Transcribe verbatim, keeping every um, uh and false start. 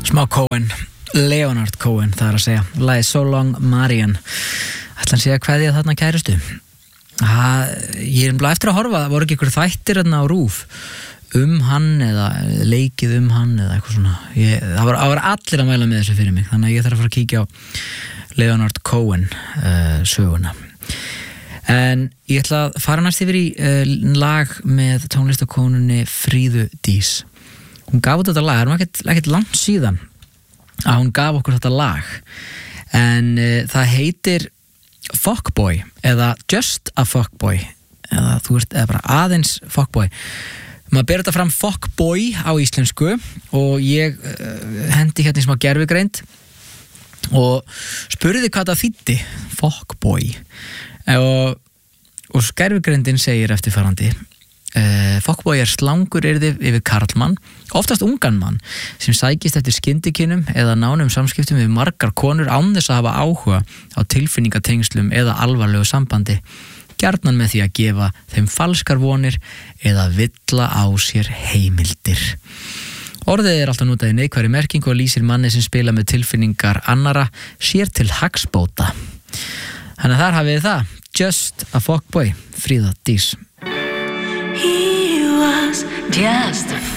Smá Cohen, Leonard Cohen, það er að segja. Lagið So Long Marian. Ætla hann sé að kveðja þarna kærustu. Ha, ég er bara eftir að horfa, það voru ekki ykkur þættir þarna á RÚV um hann eða leikið um hann eða eitthvað svona. Ég, það var, var allir að mæla með þessu fyrir mig, þannig að ég þarf að fara að kíkja á Leonard Cohen uh, söguna. En ég ætla að fara næst yfir í uh, lag með tónlistakonunni Fríðu Dís. Hún gaf út þetta lag, það er ekkert, ekkert langt síðan að hún gaf okkur þetta lag, en uh, það heitir Fuckboy eða Just a Fuckboy eða þú veist, eða bara aðeins Fuckboy. Maður ber þetta fram Fuckboy á íslensku og ég uh, hendi hérna í smá gervigreind og spurði hvað það þýddi Fuckboy og, og gervigreindin segir eftirfarandi: Uh, Fuckboy er slanguryrði yfir karlmann, oftast ungan mann sem sækist eftir skyndikinnum eða nánum samskiptum við margar konur án þess að hafa áhuga á tilfinningatengslum eða alvarlegu sambandi, gjarnan með því að gefa þeim falskar vonir eða villa á sér heimildir. Orðið er alltaf notað í neikvæðri merkingu og lýsir manni sem spila með tilfinningar annara sér til hagsbóta. Þannig að þar hafið þið það, Just a Fuckboy, Fríða Dís. He was just a